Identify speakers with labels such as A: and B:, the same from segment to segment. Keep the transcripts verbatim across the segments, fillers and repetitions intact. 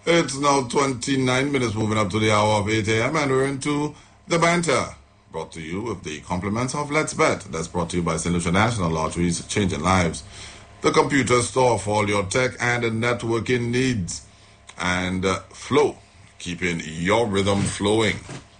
A: It's now twenty-nine minutes moving up to the hour of eight a.m. and we're into the banter. Brought to you with the compliments of Let's Bet. That's brought to you by Saint Lucia National Lotteries, changing lives. The computer store for all your tech and networking needs. And uh, Flow, keeping your rhythm flowing.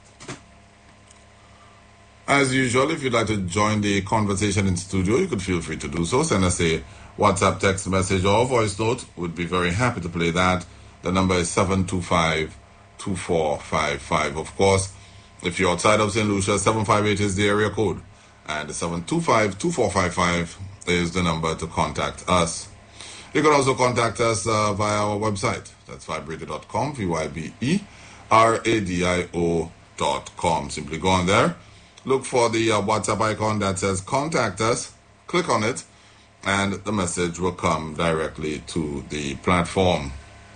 A: As usual, if you'd like to join the conversation in studio, you could feel free to do so. Send us a WhatsApp text message or voice note. We'd be very happy to play that. The number is seven two five, two four five five. Of course, if you're outside of Saint Lucia, seven five eight is the area code. And the seven two five, two four five five is the number to contact us. You can also contact us uh, via our website. That's vibe radio dot com, V Y B E R A D I O dot com. Simply go on there. Look for the uh, WhatsApp icon that says contact us. Click on it, and the message will come directly to the platform.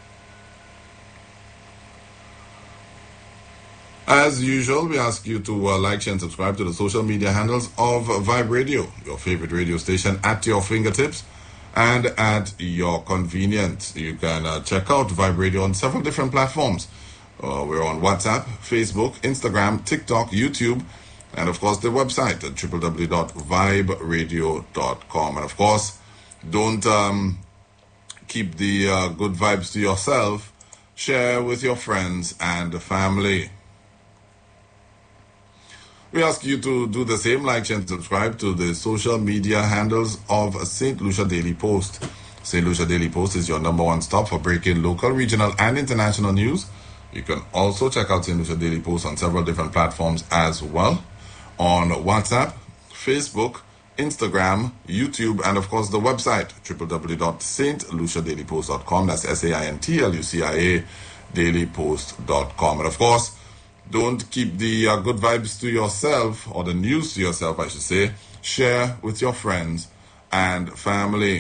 A: As usual, we ask you to uh, like, share, and subscribe to the social media handles of Vibe Radio, your favorite radio station, at your fingertips and at your convenience. You can uh, check out Vibe Radio on several different platforms. Uh, we're on WhatsApp, Facebook, Instagram, TikTok, YouTube, and of course the website at w w w dot vibe radio dot com. And of course, don't um, keep the uh, good vibes to yourself. Share with your friends and family. We ask you to do the same, like and subscribe to the social media handles of Saint Lucia Daily Post. Saint Lucia Daily Post is your number one stop for breaking local, regional, and international news. You can also check out Saint Lucia Daily Post on several different platforms as well. On WhatsApp, Facebook, Instagram, YouTube, and of course the website, w w w dot saint lucia daily post dot com. That's S A I N T L U C I A daily post dot com. And of course, don't keep the uh, good vibes to yourself, or the news to yourself, I should say. Share with your friends and family.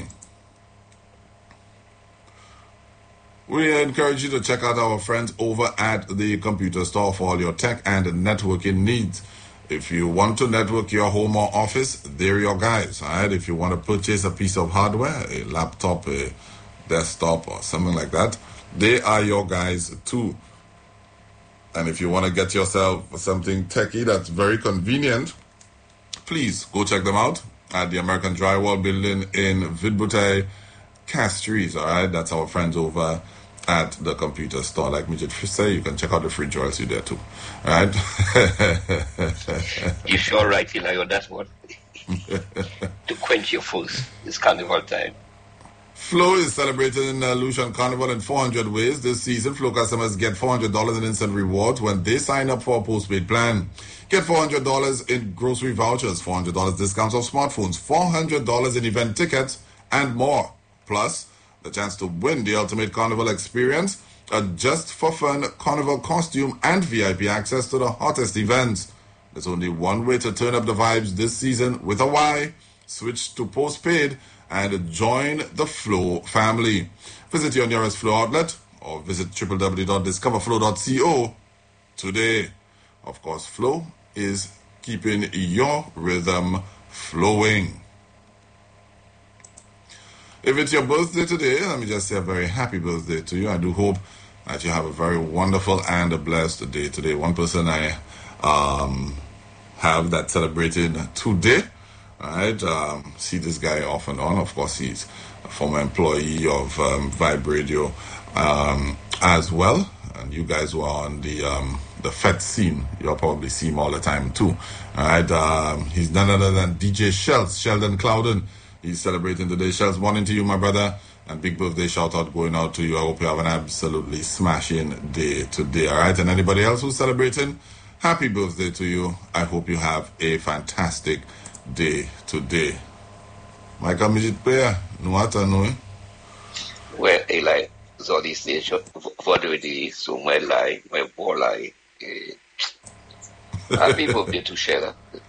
A: We encourage you to check out our friends over at the computer store for all your tech and networking needs. If you want to network your home or office, they're your guys, all right? If you want to purchase a piece of hardware, a laptop, a desktop, or something like that, they are your guys too. And if you want to get yourself something techie that's very convenient, please go check them out at the American Drywall Building in Vidbutey, Castries, all right? That's our friends over at the computer store. Like Midget say, you can check out the fridge whilst you're there too, all right?
B: You sure right, you know, that's what. To quench your thirst this carnival time.
A: Flow is celebrated in uh, Lucian Carnival in four hundred ways. This season, Flow customers get four hundred dollars in instant rewards when they sign up for a postpaid plan. Get four hundred dollars in grocery vouchers, four hundred dollars discounts of smartphones, four hundred dollars in event tickets, and more. Plus, the chance to win the ultimate carnival experience, a just for fun carnival costume, and V I P access to the hottest events. There's only one way to turn up the vibes this season with a Y. Switch to postpaid and join the Flow family. Visit your nearest Flow outlet or visit w w w dot discover flow dot co today. Of course, Flow is keeping your rhythm flowing. If it's your birthday today, let me just say a very happy birthday to you. I do hope that you have a very wonderful and a blessed day today. One person I um, have that celebrated today, right? Um, see this guy off and on. Of course, he's a former employee of um, Vibe Radio um, as well. And you guys who are on the um, the F E T scene, you'll probably see him all the time too. All right, um, he's none other than D J Shells, Sheldon Clouden. He's celebrating today. Shells, morning to you, my brother. And big birthday shout out going out to you. I hope you have an absolutely smashing day today. All right, and anybody else who's celebrating, happy birthday to you. I hope you have a fantastic day today. Michael Midget player, no matter no.
B: Well, I like Zodi Station for the day, so my life, my poor life. Happy birthday to Sheila.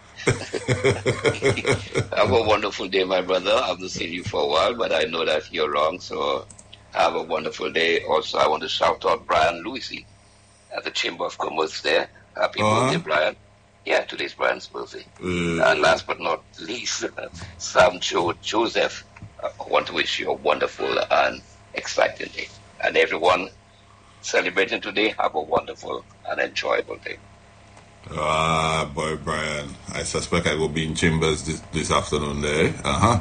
B: Have a wonderful day, my brother. I haven't seen you for a while, but I know that you're wrong, so have a wonderful day. Also, I want to shout out Brian Louisi at the Chamber of Commerce there. Happy uh-huh. birthday, Brian. Yeah, today's Brian's birthday. Uh, and last but not least, Sam jo- Joseph, I want to wish you a wonderful and exciting day. And everyone, celebrating today, have a wonderful and enjoyable day.
A: Ah, boy, Brian. I suspect I will be in Chambers this, this afternoon there. Uh-huh.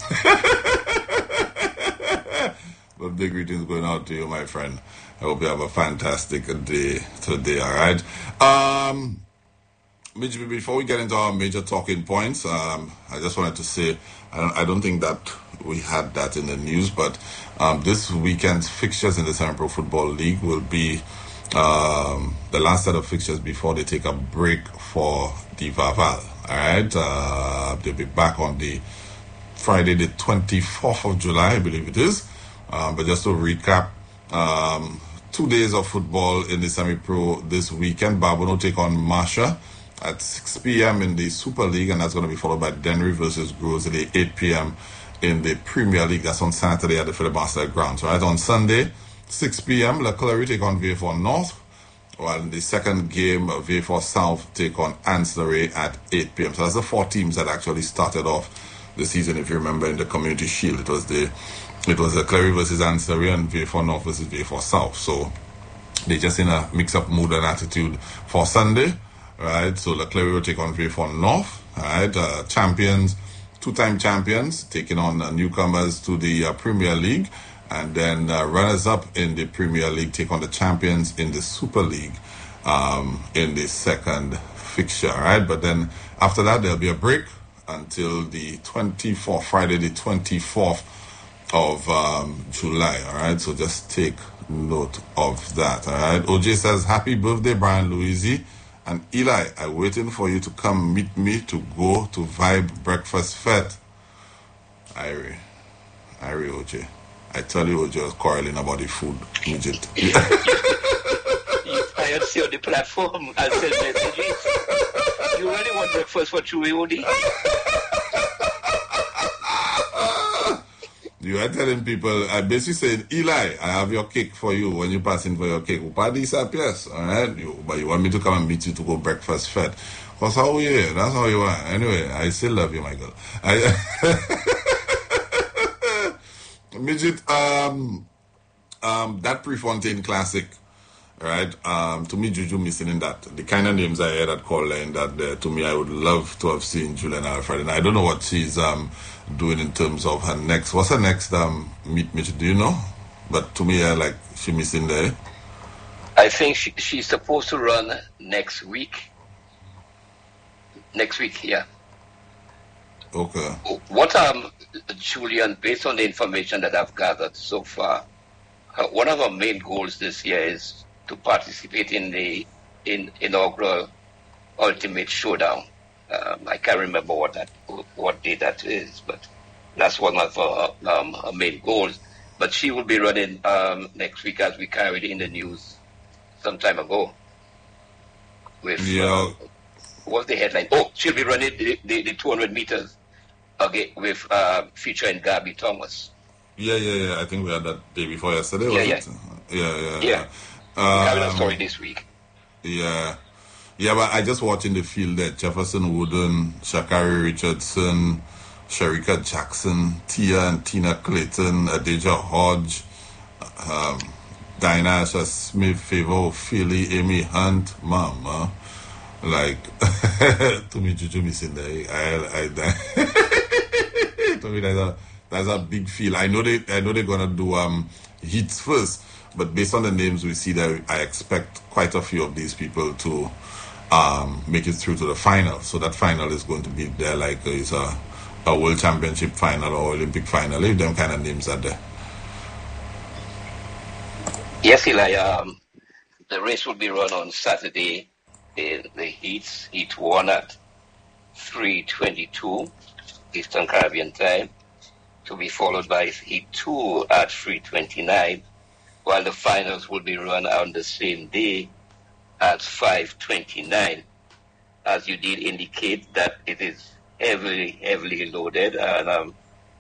A: Birthday greetings going out to you, my friend. I hope you have a fantastic day today, all right? Um, before we get into our major talking points, um, I just wanted to say, I don't, I don't think that we had that in the news, but um, this weekend's fixtures in the Semi-Pro Football League will be Um, the last set of fixtures before they take a break for the Vaval. All right, uh, they'll be back on the Friday, the twenty-fourth of July, I believe it is. Um, but just to recap, um, two days of football in the semi-pro this weekend. Barbono take on Marsha at six p.m. in the Super League, and that's going to be followed by Dennery versus Groves at eight p.m. in the Premier League. That's on Saturday at the Philip Marcel grounds. Right, on Sunday, six p.m. Leclerc take on V four North, while in the second game, V four South take on Ancillary at eight p.m. So that's the four teams that actually started off the season. If you remember, in the Community Shield, it was the it was Leclerc versus Ancillary and V four North versus V four South. So they're just in a mix-up mood and attitude for Sunday, right? So Leclerc will take on V four North, right? Uh, champions, two-time champions, taking on uh, newcomers to the uh, Premier League. And then uh, runners-up in the Premier League take on the champions in the Super League um, in the second fixture, right? But then after that, there'll be a break until the twenty-fourth, Friday the twenty-fourth of um, July, all right? So just take note of that, all right? O J says, happy birthday, Brian Louisi. And Eli, I'm waiting for you to come meet me to go to Vibe Breakfast Fete. Irie. Irie, O J. I tell you, just quarreling about the food, midget.
B: I had see on the platform and send messages. You really want breakfast for Chewy Odi?
A: You are telling people, I basically saying, Eli, I have your cake for you when you pass in for your cake. Upadis up, yes, all right? You, but you want me to come and meet you to go breakfast fed. Because how we here? That's how you are. Anyway, I still love you, my girl. I... Midget, um, um, that Prefontaine Classic, right? Um, to me, Juju missing in that. The kind of names I heard at call line that uh, to me, I would love to have seen Julian Alfred. And I don't know what she's um doing in terms of her next. What's her next um meet, Midget? Do you know? But to me, I like she missing there.
B: I think she, she's supposed to run next week. Next week, yeah.
A: Okay.
B: What um, Julian, based on the information that I've gathered so far, uh, one of our main goals this year is to participate in the in inaugural Ultimate Showdown. Um, I can't remember what that what day that is, but that's one of our, um, our main goals. But she will be running um, next week, as we carried in the news some time ago. With
A: yeah.
B: uh, what's the headline? Oh, she'll be running the, the, the two hundred meters. Okay, with uh, featuring Gabby Thomas.
A: Yeah, yeah, yeah. I think we had that day before yesterday,
B: yeah,
A: was
B: yeah.
A: it? Yeah, yeah,
B: yeah.
A: yeah.
B: Having
A: Um,
B: a story this week.
A: Yeah. Yeah, but I just watching the field there. Jefferson Wooden, Shakari Richardson, Sharika Jackson, Tia and Tina Clayton, Adeja Hodge, um, Dinah Asha Smith, Favor Philly, Amy Hunt, Mama. Like, to me, Juju missing there. I, I, I to me, that's a, that's a big feel. I know they, I know they're gonna do um heats first, but based on the names we see there, I expect quite a few of these people to um make it through to the final. So that final is going to be there, like it's a a World Championship final or Olympic final. If them kind of names are there.
B: Yes, Eli. Um, the race will be run on Saturday in the heats. Heat one at three twenty-two Eastern Caribbean time, to be followed by Heat two at three twenty-nine, while the finals will be run on the same day at five twenty-nine. As you did indicate, that it is heavily, heavily loaded, and um,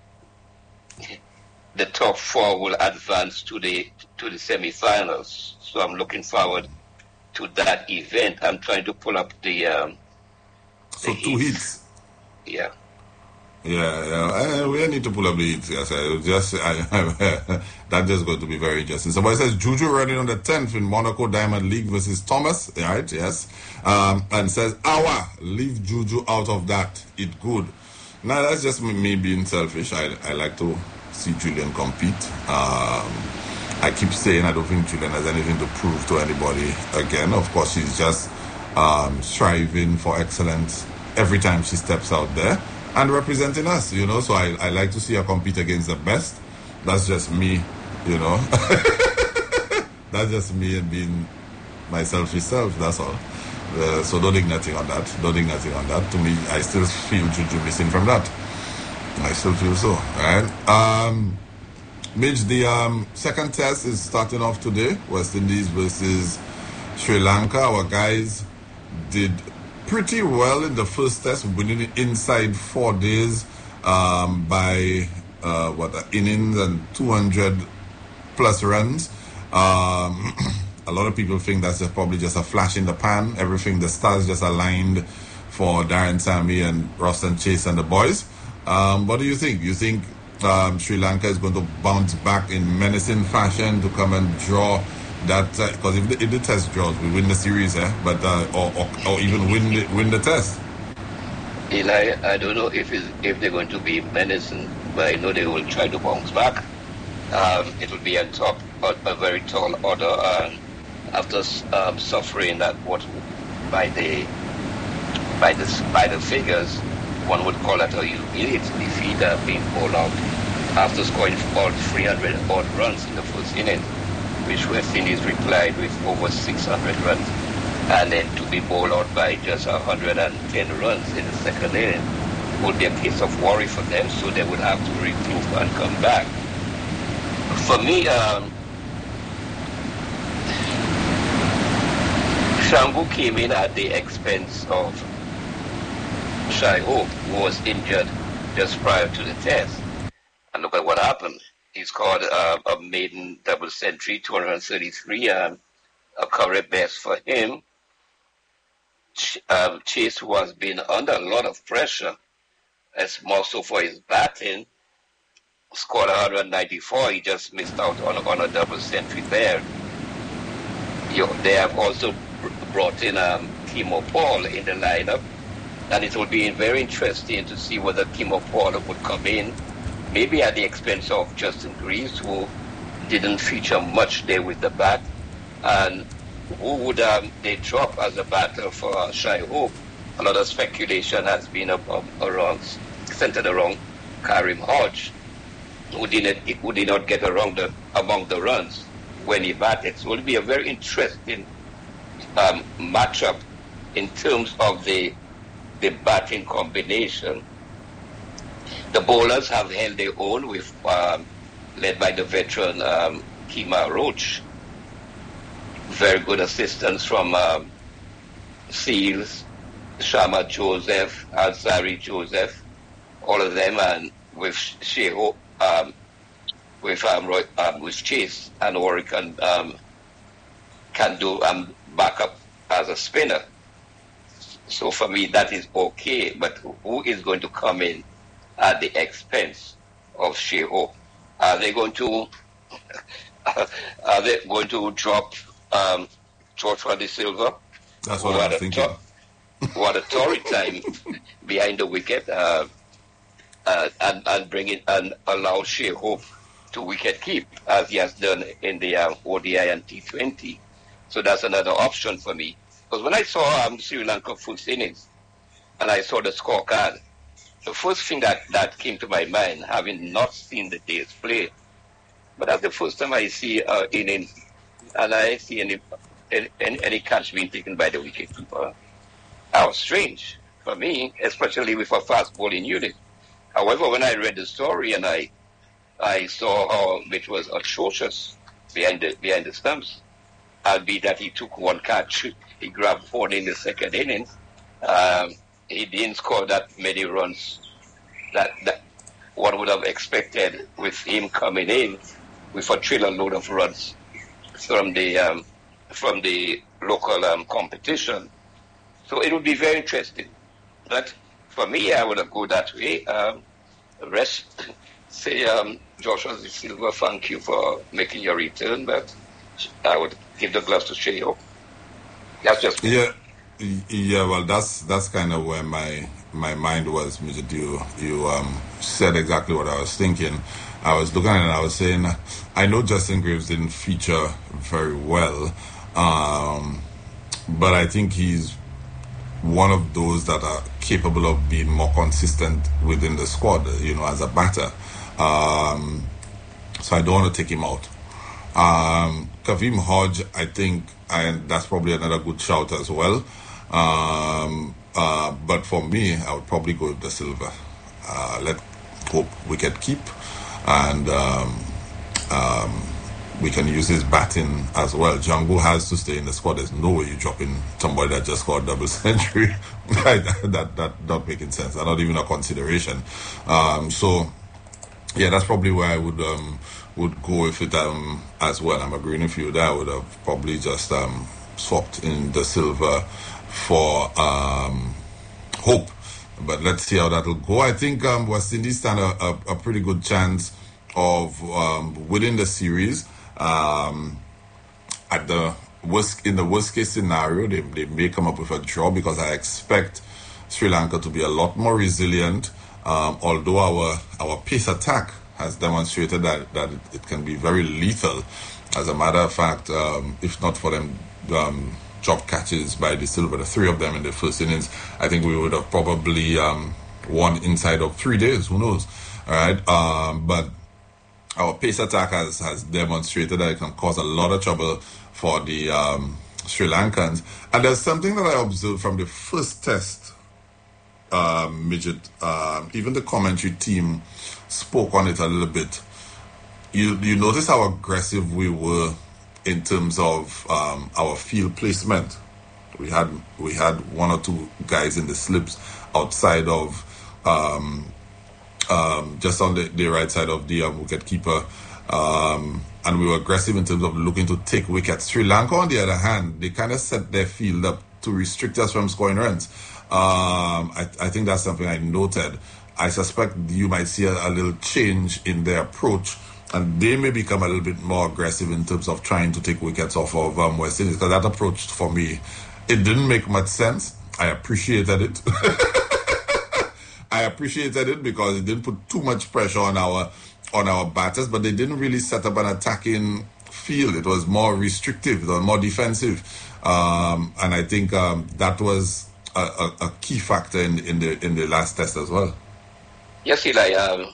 B: the top four will advance to the to the semifinals. So I'm looking forward to that event. I'm trying to pull up the um,
A: so
B: the
A: two
B: heats.
A: heats.
B: Yeah.
A: Yeah, yeah. Uh, we need to pull up the hits. Yes, I just I, that's just going to be very interesting. Somebody says Juju running on the tenth in Monaco Diamond League versus Thomas. Right? Yes. Um, and says Awa, leave Juju out of that. It good. Now that's just me, me being selfish. I I like to see Julian compete. Um, I keep saying I don't think Julian has anything to prove to anybody. Again, of course, she's just um, striving for excellence every time she steps out there and representing us, you know. So I, I like to see her compete against the best. That's just me, you know. That's just me and being my selfish self, that's all. Uh, so don't think nothing on that. Don't think nothing on that. To me, I still feel Juju missing from that. I still feel so, right? Um, Midge, the um, second test is starting off today. West Indies versus Sri Lanka. Our guys did pretty well in the first test, winning it inside four days um, by uh, what uh, innings and two hundred plus runs. Um, a lot of people think that's just probably just a flash in the pan. Everything, the stars just aligned for Darren Sammy and Roston Chase and the boys. Um, what do you think? You think um, Sri Lanka is going to bounce back in menacing fashion to come and draw that, because uh, if, the, if the test draws, we win the series, eh? But uh, or, or or even win the, win the test.
B: Eli, I don't know if it's, if they're going to be menacing, but I know they will try to bounce back. Um, it will be a top, a, a very tall order, and after um, suffering that what by the by the by the figures, one would call it a humiliating defeat, uh, being pulled out after scoring all three hundred odd runs in the first inning, which West Indies replied with over six hundred runs, and then to be bowled out by just one hundred ten runs in the second inning would be a case of worry for them, so they would have to regroup and come back. For me, um, Shangu came in at the expense of Shai Hope, who was injured just prior to the test. And look at what happened. He scored uh, a maiden double century, two hundred thirty-three, um, a career best for him. Ch- um, Chase, who has been under a lot of pressure, as more so for his batting, scored one hundred ninety-four. He just missed out on, on a double century there. You know, they have also brought in um, Timo Paul in the lineup, and it will be very interesting to see whether Timo Paul would come in, maybe at the expense of Justin Greaves, who didn't feature much there with the bat, and who would um, they drop as a batter for uh, Shai Hope. A lot of speculation has been about, around, centered around Karim Hodge, who did not, who did not get around the, among the runs when he batted. So it will be a very interesting um, matchup in terms of the the batting combination. The bowlers have held their own, with um, led by the veteran um, Kemar Roach. Very good assistance from um, Seals, Shama Joseph, Ansari Joseph, all of them, and with Sheho, um, with um, Roy, um, with Chase, and Ori can um, can do um, backup as a spinner. So for me, that is okay. But who is going to come in at the expense of Sheho? Are they going to are they going to drop um, George De Silva?
A: That's what I was thinking.
B: What a torrid time behind the wicket, uh, uh, and and bring it and allow Shea Hope to wicket keep, as he has done in the uh, O D I and T twenty. So that's another option for me. Because when I saw um, Sri Lanka full innings and I saw the scorecard, the first thing that, that came to my mind, having not seen the day's play, but that's the first time I see uh, innings and I see any, any any catch being taken by the wicketkeeper. That was strange for me, especially with a fast bowling unit. However, when I read the story and I I saw how it was atrocious behind the behind the stumps, albeit that he took one catch, he grabbed one in the second inning. Um, he didn't score that many runs that, that one would have expected with him coming in with a trailer load of runs from the um, from the local um, competition. So it would be very interesting. But for me, I would have go that way. Um, rest, say, um, Joshua Da Silva, thank you for making your return, but I would give the gloves to Shea Hope. That's just me.
A: Yeah, yeah. Well, that's that's kind of where my my mind was, Mister You you um, said exactly what I was thinking. I was looking at it and I was saying, I know Justin Graves didn't feature very well, um, but I think he's one of those that are capable of being more consistent within the squad, you know, as a batter. Um, so I don't want to take him out. Um, Kavim Hodge, I think, and that's probably another good shout as well. Um, uh, but for me, I would probably go with Da Silva. Uh, let hope wicket keep, and um, um, we can use his batting as well. Django has to stay in the squad. There's no way you're dropping somebody that just scored double century. that that not making sense. That's not even a consideration. Um, so yeah, that's probably where I would um, would go with it um, as well. I'm agreeing with you there. I would have probably just um, swapped in Da Silva for um, Hope. But let's see how that'll go. I think um, West Indies stand a, a, a pretty good chance of um, winning the series. Um, at the worst, in the worst case scenario, they, they may come up with a draw, because I expect Sri Lanka to be a lot more resilient. Um, although our our pace attack has demonstrated that, that it can be very lethal. As a matter of fact, um, if not for them um, drop catches by Da Silva, the three of them in the first innings, I think we would have probably um, won inside of three days. Who knows? All right. Um, but our pace attack has, has demonstrated that it can cause a lot of trouble for the um, Sri Lankans. And there's something that I observed from the first test, uh, Midget. Uh, even the commentary team spoke on it a little bit. You you notice how aggressive we were in terms of um, our field placement. We had we had one or two guys in the slips outside of um, um, just on the, the right side of the um, wicket keeper, um, and we were aggressive in terms of looking to take wickets. Sri Lanka, on the other hand, they kind of set their field up to restrict us from scoring runs. Um, I, I think that's something I noted. I suspect you might see a, a little change in their approach, and they may become a little bit more aggressive in terms of trying to take wickets off of um, West Indies, because that approach, for me, it didn't make much sense. I appreciated it. I appreciated it because it didn't put too much pressure on our on our batters, but they didn't really set up an attacking field. It was more restrictive, it was more defensive, um, and I think um, that was a, a, a key factor in, in the in the last test as well.
B: Yes, Eli. Um,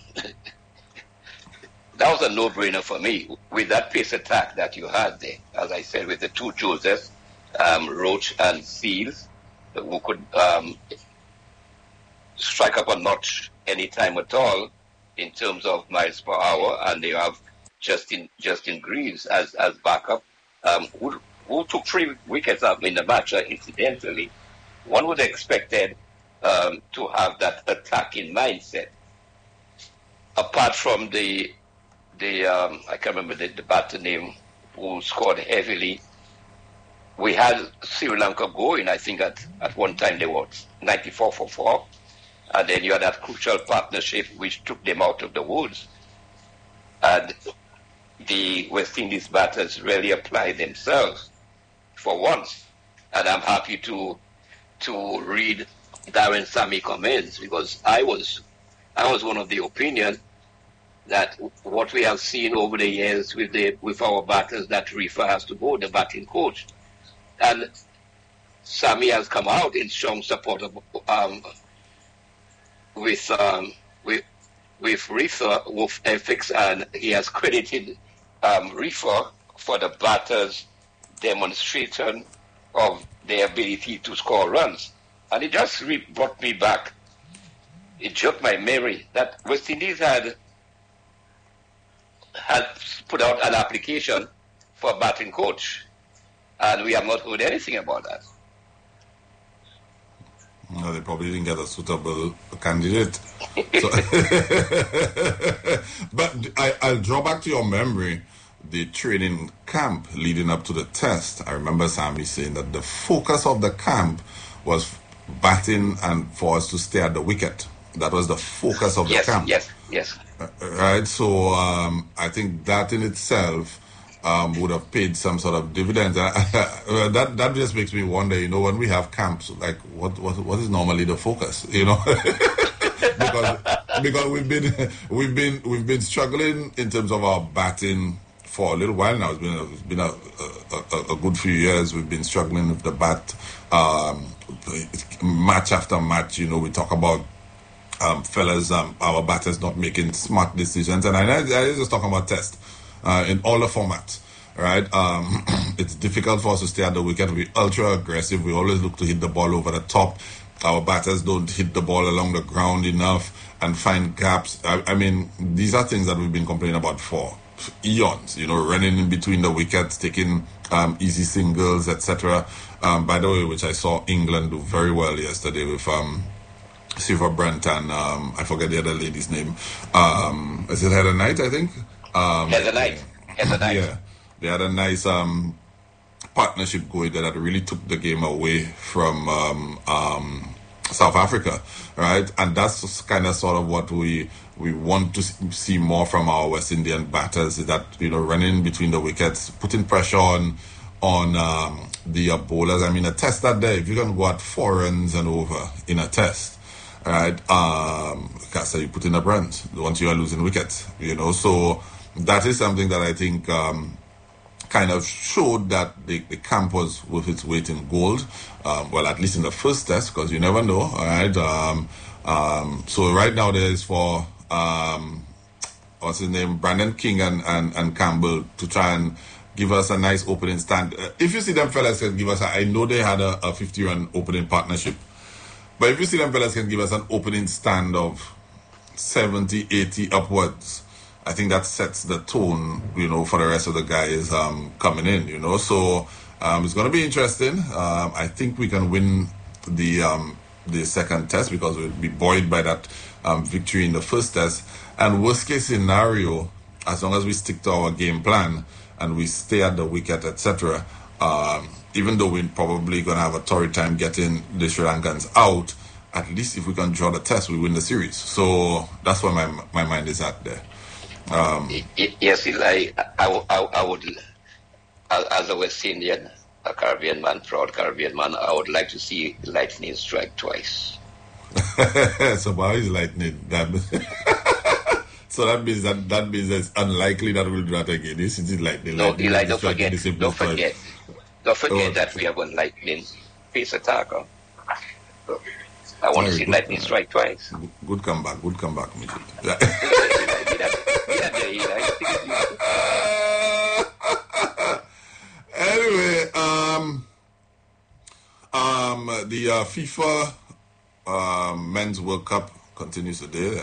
B: that was a no-brainer for me with that pace attack that you had there. As I said, with the two Josephs, um, Roach and Seals, who could um, strike up a notch any time at all in terms of miles per hour, and they have Justin Justin Greaves as as backup, um, who, who took three wickets up in the match. Uh, incidentally, one would have expected um, to have that attacking mindset. Apart from the the um, I can't remember the, the batter name who scored heavily. We had Sri Lanka going. I think at at one time they were ninety-four for four. And then you had that crucial partnership which took them out of the woods. And the West Indies batters really applied themselves for once. And I'm happy to to read Darren Sammy comments, because I was I was one of the opinion that what we have seen over the years with the with our batters, that Reefer has to go, the batting coach. And Sammy has come out in strong support of um, with um, with with Reefer, with F X, and he has credited um, Reefer for the batters' demonstration of their ability to score runs. And it just re- brought me back. It jogged my memory that West Indies had had put out an application for a batting coach, and we have not heard anything about that.
A: No, they probably didn't get a suitable candidate. So but I, I'll draw back to your memory the training camp leading up to the test. I remember Sammy saying that the focus of the camp was batting and for us to stay at the wicket. That was the focus of
B: yes,
A: the camp.
B: Yes, yes,
A: yes. Right? So um, I think that in itself um, would have paid some sort of dividends. that that just makes me wonder, you know, when we have camps, like what what, what is normally the focus, you know? because because we've been we've been we've been struggling in terms of our batting for a little while now. It's been a, it's been a, a, a good few years. We've been struggling with the bat, um, match after match. You know, we talk about um, fellas, um, our batters not making smart decisions, and I, I just talking about test uh, in all the formats. Right, um, it's difficult for us to stay at the wicket. We're ultra aggressive. We always look to hit the ball over the top. Our batters don't hit the ball along the ground enough and find gaps. I, I mean, these are things that we've been complaining about for eons. You know, running in between the wickets, taking um, easy singles, et cetera. Um, by the way, which I saw England do very well yesterday with um, Siva Brent and um, I forget the other lady's name. Um, is it Heather Knight? I think. Um,
B: Heather Knight. Heather Knight.
A: Yeah. They had a nice um, partnership going there that really took the game away from um, um, South Africa, right? And that's kind of sort of what we we want to see more from our West Indian batters, is that, you know, running between the wickets, putting pressure on on um, the uh, bowlers. I mean, a test that day, if you're going to go at four runs and over in a test, right? Um, can't say you put in a brand once you are losing wickets, you know. So that is something that I think Um, kind of showed that the, the camp was worth its weight in gold. Um, well, at least in the first test, because you never know, all right? Um, um, so right now there is for, um, what's his name, Brandon King and, and, and Campbell to try and give us a nice opening stand. Uh, if you see them fellas can give us, a, I know they had a, a fifty-run opening partnership, but if you see them fellas can give us an opening stand of seventy, eighty upwards, I think that sets the tone, you know, for the rest of the guys um, coming in, you know. So um, it's going to be interesting. Um, I think we can win the um, the second test because we'll be buoyed by that um, victory in the first test. And worst case scenario, as long as we stick to our game plan and we stay at the wicket, et cetera, um, even though we're probably going to have a torrid time getting the Sri Lankans out, at least if we can draw the test, we win the series. So that's where my my mind is at there. Um,
B: yes, Eli, I, I, I would, as a West Indian, a Caribbean man, proud Caribbean man, I would like to see lightning strike twice.
A: So why is lightning? That so that means that that means it's unlikely that we'll do that again. This is lightning.
B: No,
A: lightning
B: Eli, don't forget, don't forget, don't forget
A: oh.
B: that we have a lightning face attacker. So I want Sorry, to see good, lightning strike twice.
A: Good, good comeback, good comeback, Midget. Anyway, um, um, the uh, FIFA uh, Men's World Cup continues today.